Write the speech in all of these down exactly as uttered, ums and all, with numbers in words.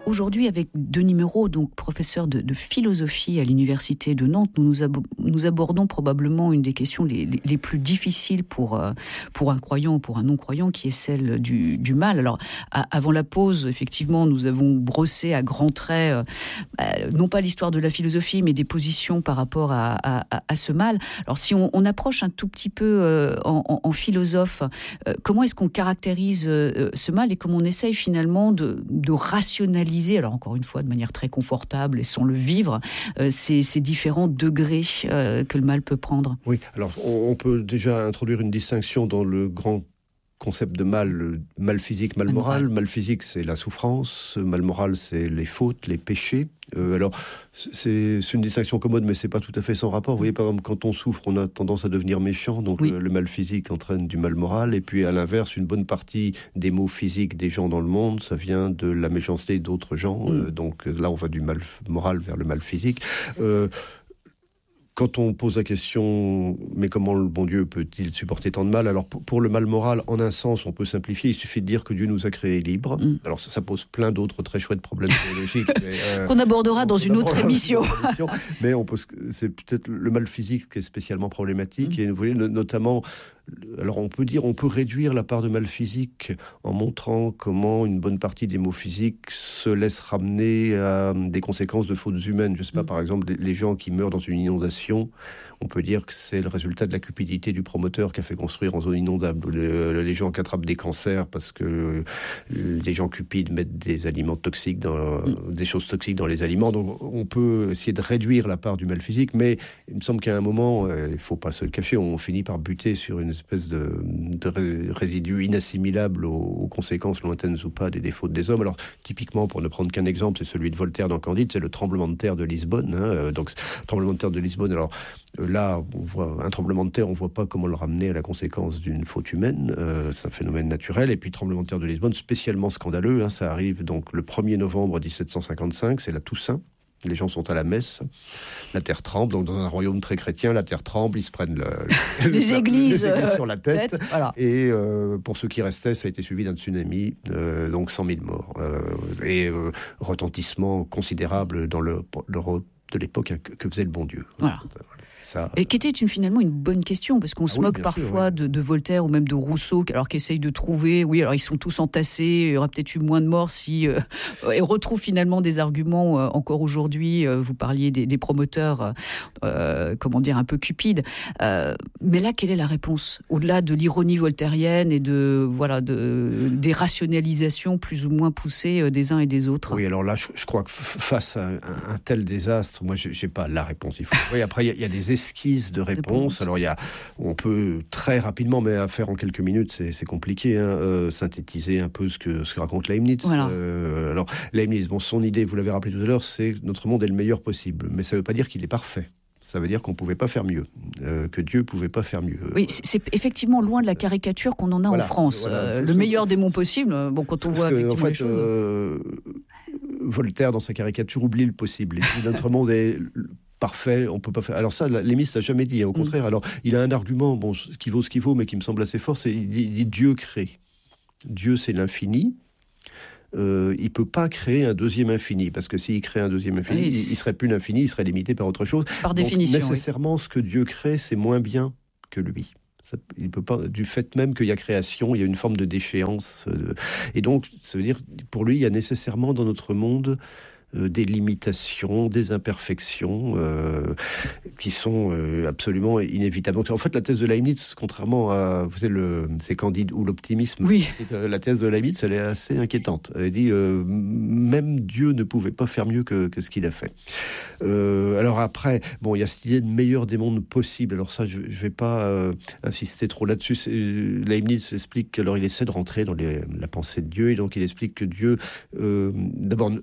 Aujourd'hui, avec Denis Meurot, donc professeur de, de philosophie à l'université de Nantes, nous, nous, ab- nous abordons probablement une des questions les, les, les plus difficiles pour, euh, pour un croyant ou pour un non-croyant, qui est celle du, du mal. Alors, à, avant la pause, effectivement, nous avons brossé à grands traits, euh, non pas l'histoire de la philosophie, mais des positions par rapport à, à, à ce mal. Alors, si on, on approche un tout petit peu euh, en, en, en philosophe, euh, comment est-ce qu'on caractérise euh, ce mal et comment on essaye finalement de, de rationaliser, alors encore une fois de manière très confortable et sans le vivre, euh, ces, ces différents degrés euh, que le mal peut prendre. Oui, alors on, on peut déjà introduire une distinction dans le grand concept de mal, le mal physique, mal, mal moral. moral. Mal physique, c'est la souffrance. Mal moral, c'est les fautes, les péchés. Euh, alors, c'est, c'est une distinction commode, mais c'est pas tout à fait sans rapport. Vous voyez, par exemple, quand on souffre, on a tendance à devenir méchant. Donc, oui. le, le mal physique entraîne du mal moral. Et puis, à l'inverse, une bonne partie des maux physiques des gens dans le monde, ça vient de la méchanceté d'autres gens. Mm. Euh, donc, là, on va du mal moral vers le mal physique. Euh, Quand on pose la question, mais comment le bon Dieu peut-il supporter tant de mal ? Alors, pour, pour le mal moral, en un sens, on peut simplifier. Il suffit de dire que Dieu nous a créés libres. Mm. Alors, ça, ça pose plein d'autres très chouettes problèmes théologiques. mais, euh, Qu'on abordera dans une autre émission. émission. Mais on pose, c'est peut-être le mal physique qui est spécialement problématique. Mm. Et vous voyez, notamment... Alors on peut dire, on peut réduire la part de mal physique en montrant comment une bonne partie des maux physiques se laissent ramener à des conséquences de fautes humaines. Je ne sais pas, par exemple, les gens qui meurent dans une inondation, on peut dire que c'est le résultat de la cupidité du promoteur qui a fait construire en zone inondable. Les, les gens qui attrapent des cancers parce que les gens cupides mettent des aliments toxiques, dans, mm. des choses toxiques dans les aliments. Donc on peut essayer de réduire la part du mal physique, mais il me semble qu'à un moment, euh, il ne faut pas se le cacher, on finit par buter sur une espèce de, de résidu inassimilable aux, aux conséquences lointaines ou pas des défauts des hommes. Alors typiquement, pour ne prendre qu'un exemple, c'est celui de Voltaire dans Candide, c'est le tremblement de terre de Lisbonne. Hein, donc tremblement de terre de Lisbonne, alors là, on voit un tremblement de terre, on ne voit pas comment le ramener à la conséquence d'une faute humaine. Euh, c'est un phénomène naturel. Et puis, tremblement de terre de Lisbonne, spécialement scandaleux. Hein, ça arrive donc le premier novembre dix-sept cent cinquante-cinq, c'est la Toussaint. Les gens sont à la messe, la terre tremble. Donc, dans un royaume très chrétien, la terre tremble, ils se prennent le, les, le, églises, les églises euh, sur la tête. tête voilà. Et euh, pour ceux qui restaient, ça a été suivi d'un tsunami, euh, donc cent mille morts. Euh, et euh, retentissement considérable dans le, l'Europe de l'époque, hein, que, que faisait le bon Dieu. Voilà. Ça... Et qui était une, finalement une bonne question, parce qu'on ah se oui, moque parfois sûr, oui. de, de Voltaire ou même de Rousseau, alors qu'ils essayent de trouver, oui, alors ils sont tous entassés, il y aurait peut-être eu moins de morts si... Euh, et retrouvent finalement des arguments euh, encore aujourd'hui, euh, vous parliez des, des promoteurs, euh, comment dire, un peu cupides. Euh, mais là, quelle est la réponse ? Au-delà de l'ironie voltairienne et de, voilà, de, des rationalisations plus ou moins poussées euh, des uns et des autres. Oui, alors là, je, je crois que f- face à un, un tel désastre, moi, je n'ai pas la réponse. Il faut... oui, après, il y, y a des esquisses de réponse. Alors, il y a, on peut très rapidement, mais à faire en quelques minutes, c'est, c'est compliqué, hein, euh, synthétiser un peu ce que, ce que raconte Leibniz. Voilà. Euh, alors, Leibniz, bon, son idée, vous l'avez rappelé tout à l'heure, c'est que notre monde est le meilleur possible. Mais ça ne veut pas dire qu'il est parfait. Ça veut dire qu'on ne pouvait pas faire mieux, euh, que Dieu ne pouvait pas faire mieux. Oui, c'est, c'est effectivement loin de la caricature qu'on en a voilà, en France. Voilà, euh, le meilleur des mondes possibles, bon, quand on voit effectivement en fait, les choses... Euh, Voltaire, dans sa caricature, oublie le possible. Il dit, notre monde est... parfait, on peut pas faire. Alors ça, Leibniz l'a jamais dit. Hein, au contraire, mm. alors il a un argument, bon, qui vaut ce qu'il vaut, mais qui me semble assez fort. C'est il dit, il dit Dieu crée. Dieu, c'est l'infini. Euh, il peut pas créer un deuxième infini, parce que s'il crée un deuxième infini, oui, il, il serait plus l'infini, il serait limité par autre chose. Par Donc, définition. Nécessairement, oui. Ce que Dieu crée, c'est moins bien que lui. Ça, il peut pas, du fait même qu'il y a création, il y a une forme de déchéance. Euh, et donc, ça veut dire, pour lui, il y a nécessairement dans notre monde Euh, des limitations, des imperfections euh, qui sont euh, absolument inévitables. Donc, en fait, la thèse de Leibniz, contrairement à, vous savez, le, c'est Candide ou l'optimisme, oui. la thèse de Leibniz, elle est assez inquiétante. Elle dit, euh, même Dieu ne pouvait pas faire mieux que, que ce qu'il a fait. Euh, alors après, bon, il y a cette idée de meilleur des mondes possible. Alors ça, je ne vais pas euh, insister trop là-dessus. C'est, Leibniz explique, alors il essaie de rentrer dans les, la pensée de Dieu, et donc il explique que Dieu, euh, d'abord,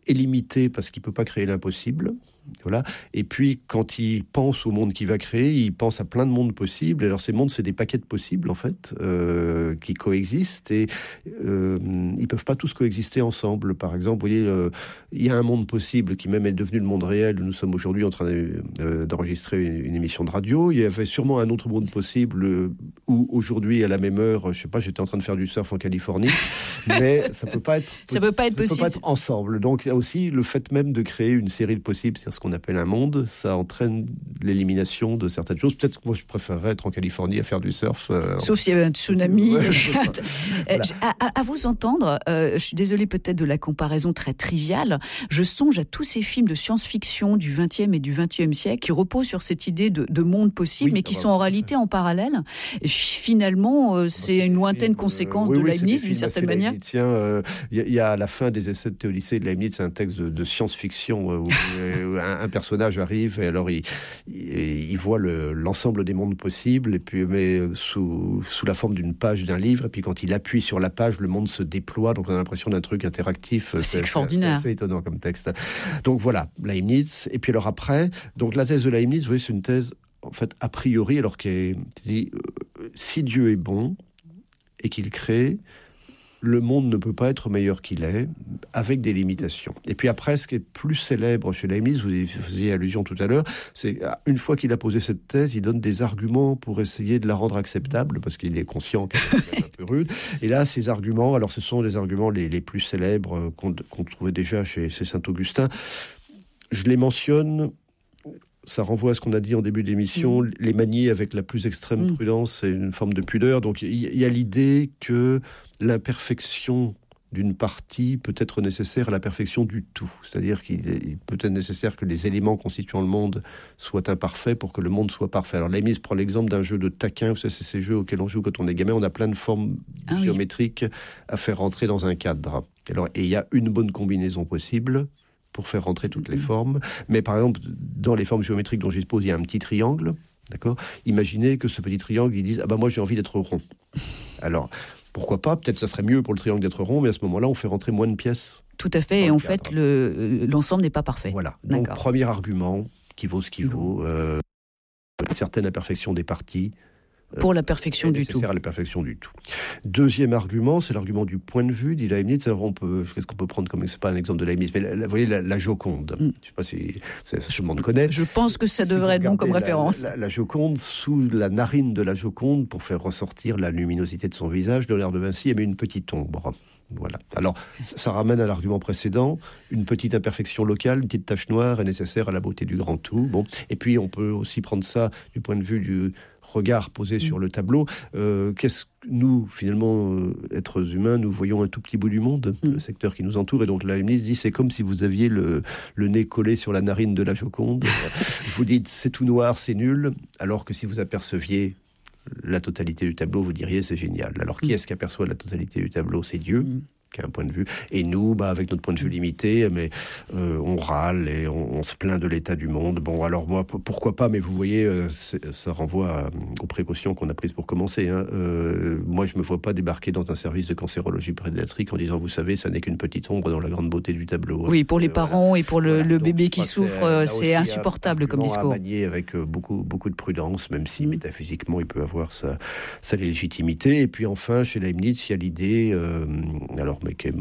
est limité parce qu'il ne peut pas créer l'impossible. Voilà. Et puis, quand il pense au monde qu'il va créer, il pense à plein de mondes possibles. Alors, ces mondes, c'est des paquets de possibles, en fait, euh, qui coexistent. Et euh, ils ne peuvent pas tous coexister ensemble. Par exemple, vous voyez, euh, il y a un monde possible qui même est devenu le monde réel. Nous sommes aujourd'hui en train de, euh, d'enregistrer une, une émission de radio. Il y avait sûrement un autre monde possible euh, où, aujourd'hui, à la même heure, je ne sais pas, j'étais en train de faire du surf en Californie. Mais ça ne peut pas être possible. Ça peut pas être possible. Ça peut pas être ensemble. Donc, il y a aussi le fait même de créer une série de possibles, c'est-à-dire ce qu'on appelle un monde, ça entraîne l'élimination de certaines choses. Peut-être que moi, je préférerais être en Californie à faire du surf. Euh, Sauf s'il y avait un tsunami. Ouais, voilà. à, à, à vous entendre, euh, je suis désolée peut-être de la comparaison très triviale, je songe à tous ces films de science-fiction du vingtième et du vingt-et-unième siècle qui reposent sur cette idée de, de monde possible, oui, mais qui sont en réalité en parallèle. Et finalement, euh, c'est une lointaine films, conséquence euh, oui, de oui, Leibniz, d'une certaine manière. Il euh, y, y a à la fin des essais de Théodicée de Leibniz, c'est un texte de, de science-fiction euh, où, où un, un personnage arrive et alors il, il, il voit le, l'ensemble des mondes possibles, et puis, mais sous, sous la forme d'une page d'un livre, et puis quand il appuie sur la page, le monde se déploie, donc on a l'impression d'un truc interactif. C'est, c'est extraordinaire. C'est, c'est étonnant comme texte. Donc voilà, Leibniz. Et puis alors après, donc la thèse de Leibniz, vous voyez, c'est une thèse, en fait, a priori, alors qui est dit, euh, si Dieu est bon et qu'il crée, le monde ne peut pas être meilleur qu'il est, avec des limitations. Et puis après, ce qui est plus célèbre chez Leibniz, vous y faisiez allusion tout à l'heure, c'est une fois qu'il a posé cette thèse, il donne des arguments pour essayer de la rendre acceptable, parce qu'il est conscient qu'elle est un peu rude. Et là, ces arguments, alors ce sont les arguments les, les plus célèbres qu'on, qu'on trouvait déjà chez, chez Saint-Augustin. Je les mentionne... Ça renvoie à ce qu'on a dit en début d'émission, mmh. les manier avec la plus extrême mmh. prudence, c'est une forme de pudeur. Donc il y, y a l'idée que l'imperfection d'une partie peut être nécessaire à la perfection du tout. C'est-à-dire qu'il est, peut être nécessaire que les éléments constituant le monde soient imparfaits pour que le monde soit parfait. Alors Leibniz prend l'exemple d'un jeu de taquin. Vous savez, c'est ces jeux auxquels on joue quand on est gamin. On a plein de formes ah, géométriques oui. à faire rentrer dans un cadre. Alors, et il y a une bonne combinaison possible pour faire rentrer toutes les formes. Mais par exemple, dans les formes géométriques dont je dispose, il y a un petit triangle, d'accord ? Imaginez que ce petit triangle, ils disent « Ah ben moi, j'ai envie d'être rond. » Alors, pourquoi pas ? Peut-être ça serait mieux pour le triangle d'être rond, mais à ce moment-là, on fait rentrer moins de pièces. Tout à fait, et en fait, le, l'ensemble n'est pas parfait. Voilà. Donc, d'accord. Premier argument, qui vaut ce qu'il vaut, euh, une certaine imperfection des parties, pour la perfection du tout. À la perfection du tout. Deuxième argument, c'est l'argument du point de vue, dit Leibniz. Alors on peut, qu'est-ce qu'on peut prendre comme, c'est pas un exemple de Leibniz, mais la, la, vous voyez la, la Joconde. Mm. Je sais pas si c'est tout le monde connaît. Je pense que ça devrait si être bon comme référence. La, la, la Joconde, sous la narine de la Joconde, pour faire ressortir la luminosité de son visage, Léonard de Vinci émet une petite ombre. Voilà. Alors, ça ramène à l'argument précédent. Une petite imperfection locale, une petite tache noire est nécessaire à la beauté du grand tout. Bon. Et puis, on peut aussi prendre ça du point de vue du regard posé mmh. sur le tableau. Euh, qu'est-ce que nous, finalement, euh, êtres humains, nous voyons un tout petit bout du monde, mmh. le secteur qui nous entoure. Et donc, Leibniz dit, c'est comme si vous aviez le, le nez collé sur la narine de la Joconde. Vous dites, c'est tout noir, c'est nul. Alors que si vous aperceviez la totalité du tableau, vous diriez c'est génial. Alors qui est-ce qui aperçoit la totalité du tableau ? C'est Dieu, mmh. qui a un point de vue. Et nous, bah, avec notre point de vue limité, mais euh, on râle et on, on se plaint de l'état du monde. Bon, alors moi, p- pourquoi pas, mais vous voyez, euh, ça renvoie à, aux précautions qu'on a prises pour commencer. Hein. Euh, moi, je me vois pas débarquer dans un service de cancérologie pédiatrique en disant, vous savez, ça n'est qu'une petite ombre dans la grande beauté du tableau. Oui, pour les parents voilà. et pour le, voilà. le Donc, bébé qui souffre, c'est, c'est insupportable comme discours. À manier avec euh, beaucoup, beaucoup de prudence, même si mmh. métaphysiquement, il peut avoir sa, sa légitimité. Et puis enfin, chez Leibniz, il y a l'idée, euh, alors, mais qui est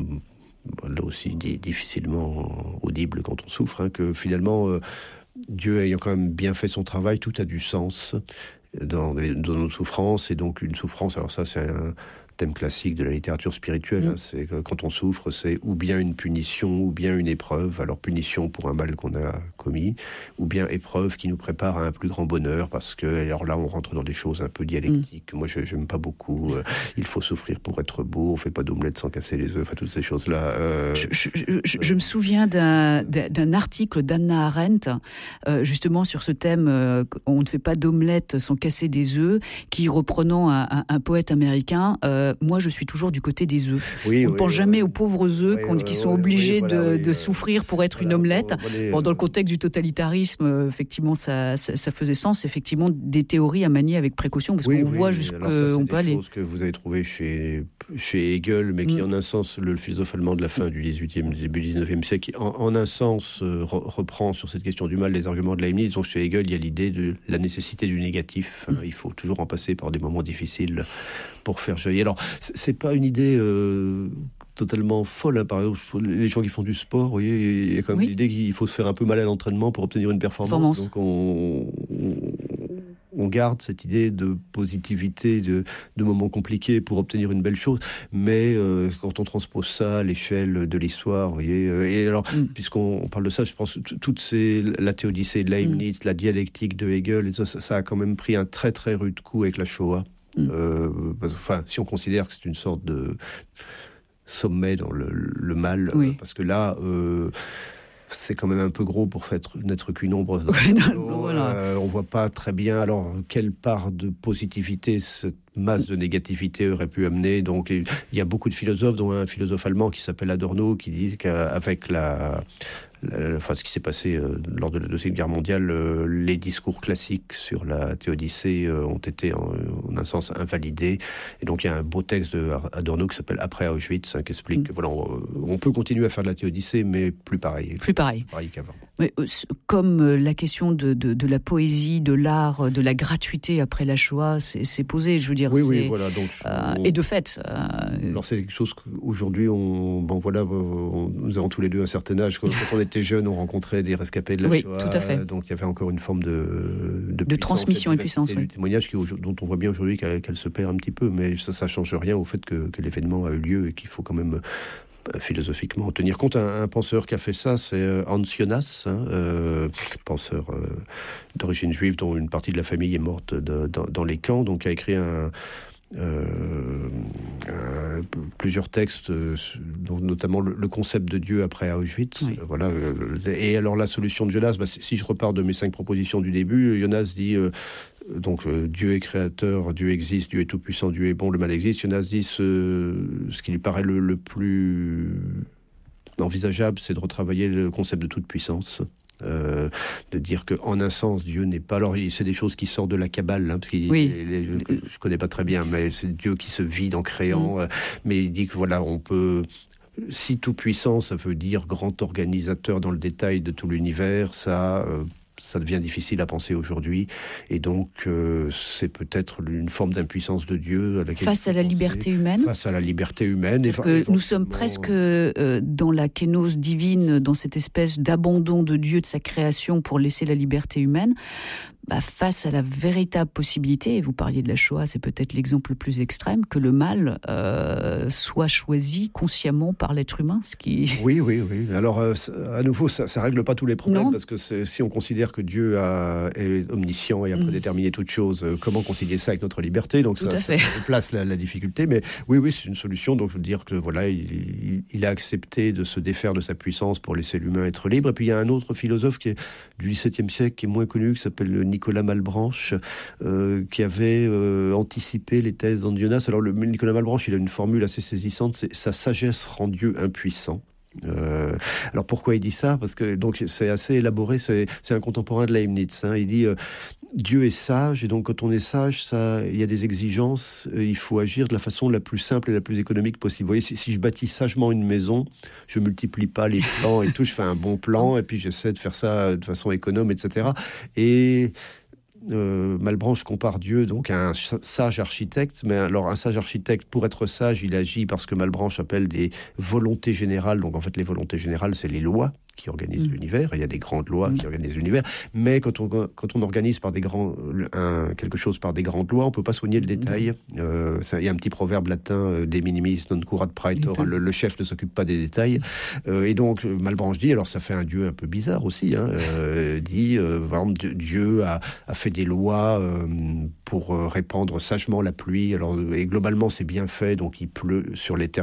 là aussi difficilement audible quand on souffre, hein, que finalement, euh, Dieu ayant quand même bien fait son travail, tout a du sens dans, dans nos souffrances, et donc une souffrance, alors ça c'est un thème classique de la littérature spirituelle, mmh. hein, c'est que quand on souffre, c'est ou bien une punition, ou bien une épreuve, alors punition pour un mal qu'on a commis, ou bien épreuve qui nous prépare à un plus grand bonheur, parce que, alors là on rentre dans des choses un peu dialectiques, mmh. moi je n'aime pas beaucoup, euh, il faut souffrir pour être beau, on fait pas d'omelette sans casser les œufs, enfin toutes ces choses-là. Euh, je, je, je, je, je me souviens d'un, d'un article d'Hannah Arendt, euh, justement sur ce thème, euh, on ne fait pas d'omelette sans casser des œufs, qui, reprenant un, un, un poète américain, euh, moi je suis toujours du côté des œufs. Oui, on oui, ne pense oui, jamais oui. aux pauvres œufs Oui, qui oui, sont oui, obligés oui, voilà, de, oui, de euh, souffrir pour être voilà, une omelette. bon, allez, Bon, dans euh, le contexte du totalitarisme, euh, effectivement, ça, ça, ça faisait sens, effectivement, des théories à manier avec précaution, parce oui, qu'on oui, voit alors jusqu'où ça, c'est on des peut aller. choses que vous avez trouvées chez, chez Hegel, mais qui, Mm. en un sens, le philosophe allemand de la fin du dix-huitième, début du dix-neuvième siècle, qui, en, en un sens, euh, re- reprend sur cette question du mal les arguments de Leibniz. Donc, chez Hegel, il y a l'idée de la nécessité du négatif. Hein. Il faut toujours en passer par des moments difficiles pour faire jaillir. Alors, c'est, c'est pas une idée euh, totalement folle. Hein. Par exemple, les gens qui font du sport, vous voyez, il y a quand même Oui. l'idée qu'il faut se faire un peu mal à l'entraînement pour obtenir une performance. Performance. Donc, on, on, on garde cette idée de positivité, de, de moments compliqués pour obtenir une belle chose. Mais euh, quand on transpose ça à l'échelle de l'histoire, vous voyez, euh, et alors, mm. puisqu'on on parle de ça, je pense que toutes ces, la théodicée de Leibniz, mm. la dialectique de Hegel, et ça, ça, ça a quand même pris un très très rude coup avec la Shoah. Mm. Euh, enfin, si on considère que c'est une sorte de sommet dans le, le mal, oui. euh, parce que là, euh, c'est quand même un peu gros pour être, n'être qu'une ombre. Ouais, non, voilà. euh, on voit pas très bien, alors, quelle part de positivité cette masse de négativité aurait pu amener. Donc, il y a beaucoup de philosophes, dont un philosophe allemand qui s'appelle Adorno, qui dit qu'avec la... Enfin, ce qui s'est passé euh, lors de la Deuxième Guerre mondiale, euh, les discours classiques sur la théodicée euh, ont été en, en un sens invalidés. Et donc il y a un beau texte de Adorno qui s'appelle Après Auschwitz, hein, qui explique mmh. que voilà, on, on peut continuer à faire de la théodicée, mais plus pareil. Plus pareil. pareil qu'avant. Mais, comme la question de, de, de la poésie, de l'art, de la gratuité après la Shoah, c'est, c'est posé, je veux dire. Oui, c'est, oui, voilà. Donc, euh, on... Et de fait. Euh... Alors c'est quelque chose qu'aujourd'hui, on, bon voilà, on, nous avons tous les deux un certain âge. Quand on était jeunes, on rencontrait des rescapés de la oui, Shoah. Tout à fait. Donc il y avait encore une forme de de, de transmission et puissance, du oui. témoignage qui, dont on voit bien aujourd'hui qu'elle, qu'elle se perd un petit peu, mais ça, ça change rien au fait que, que l'événement a eu lieu et qu'il faut quand même philosophiquement tenir compte. Un, un penseur qui a fait ça, c'est Hans Jonas, hein, euh, penseur euh, d'origine juive dont une partie de la famille est morte de, dans, dans les camps, donc a écrit un Euh, euh, plusieurs textes, euh, dont notamment le, le concept de Dieu après Auschwitz. Oui. Euh, voilà. Euh, et alors la solution de Jonas, bah, si je repars de mes cinq propositions du début, Jonas dit euh, donc euh, Dieu est créateur, Dieu existe, Dieu est tout puissant, Dieu est bon, le mal existe. Jonas dit ce, ce qui lui paraît le, le plus envisageable, c'est de retravailler le concept de toute puissance. Euh, de dire qu'en un sens Dieu n'est pas, alors c'est des choses qui sortent de la Kabbale, hein, parce que oui. je, je connais pas très bien, mais c'est Dieu qui se vide en créant, mmh. euh, mais il dit que voilà, on peut, si tout puissant, ça veut dire grand organisateur dans le détail de tout l'univers, ça euh, ça devient difficile à penser aujourd'hui, et donc euh, c'est peut-être une forme d'impuissance de Dieu à laquelle face à la penser, liberté humaine. Face à la liberté humaine. Et que nous sommes presque euh, dans la kénose divine, dans cette espèce d'abandon de Dieu, de sa création, pour laisser la liberté humaine. Bah, face à la véritable possibilité, et vous parliez de la Shoah, c'est peut-être l'exemple le plus extrême, que le mal euh, soit choisi consciemment par l'être humain. Ce qui... Oui, oui, oui. Alors, euh, à nouveau, ça ne règle pas tous les problèmes, non. Parce que c'est, si on considère que Dieu a, est omniscient et a prédéterminé mmh. toutes choses, euh, comment concilier ça avec notre liberté? Donc, Tout ça, ça, ça place la, la difficulté. Mais oui, oui, c'est une solution. Donc, je veux dire que voilà, il, il, il a accepté de se défaire de sa puissance pour laisser l'humain être libre. Et puis, il y a un autre philosophe qui est du dix-septième siècle, qui est moins connu, qui s'appelle Nicolas Malebranche, euh, qui avait euh, anticipé les thèses d'Hans Jonas. Alors, le, Nicolas Malebranche, il a une formule assez saisissante, c'est « sa sagesse rend Dieu impuissant ». Euh, alors pourquoi il dit ça? Parce que donc c'est assez élaboré, c'est, c'est un contemporain de Leibniz, hein. Il dit euh, Dieu est sage, et donc quand on est sage, ça, il y a des exigences, euh, il faut agir de la façon la plus simple et la plus économique possible. Vous voyez, si, si je bâtis sagement une maison, je multiplie pas les plans et tout, je fais un bon plan et puis j'essaie de faire ça de façon économe, et cetera. Et Euh, Malebranche compare Dieu donc à un sage architecte, mais alors un sage architecte, pour être sage, il agit parce que Malebranche appelle des volontés générales. Donc en fait, les volontés générales, c'est les lois qui organisent mmh. l'univers. Il y a des grandes lois mmh. qui organisent l'univers, mais quand on quand on organise par des grands un, quelque chose par des grandes lois, on peut pas soigner le détail. Mmh. Euh, ça, il y a un petit proverbe latin, euh, de minimis non curat praetor, hein, le, le chef ne s'occupe pas des détails. Euh, et donc Malebranche dit, alors ça fait un Dieu un peu bizarre aussi, hein, euh, dit euh, par exemple, Dieu a, a fait des lois euh, pour répandre sagement la pluie. Alors et globalement c'est bien fait, donc il pleut sur les terres